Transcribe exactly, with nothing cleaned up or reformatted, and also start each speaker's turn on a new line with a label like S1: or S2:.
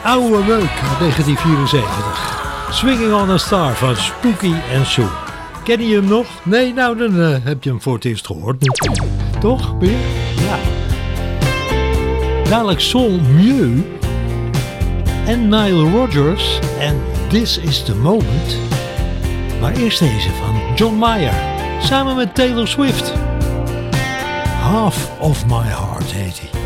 S1: oude meuk uit negentien vierenzeventig. Swinging on a Star van Spooky en Sue. Ken je hem nog? Nee, nou dan uh, heb je hem voor het eerst gehoord nu. Toch, weer? Ja. Dadelijk Sol Mieux en Nile Rodgers en This is the Moment. Maar eerst deze van John Mayer, samen met Taylor Swift. Half of My Heart heet hij.